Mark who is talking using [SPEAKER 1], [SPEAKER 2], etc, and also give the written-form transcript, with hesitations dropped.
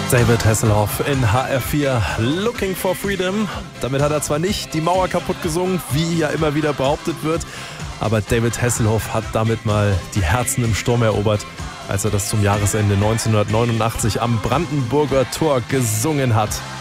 [SPEAKER 1] David Hasselhoff in HR4 Looking for Freedom. Damit hat er zwar nicht die Mauer kaputt gesungen, wie ja immer wieder behauptet wird, aber David Hasselhoff hat damit mal die Herzen im Sturm erobert, als er das zum Jahresende 1989 am Brandenburger Tor gesungen hat.